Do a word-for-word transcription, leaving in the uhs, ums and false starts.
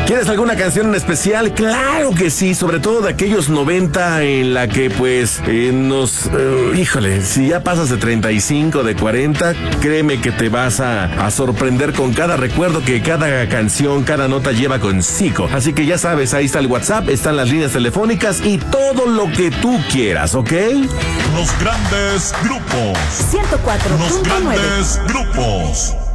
¿Quieres alguna canción en especial? Claro que sí, sobre todo de aquellos noventa en la que pues eh, nos... Uh, híjole, si ya pasas de treinta y cinco, de cuarenta, créeme que te vas a, a sorprender con cada recuerdo que cada canción, cada nota lleva consigo. Así que ya sabes, ahí está el WhatsApp, están las líneas telefónicas y todo lo que tú quieras, ¿ok? Los grandes grupos. ciento cuatro punto nueve. Los grandes grupos.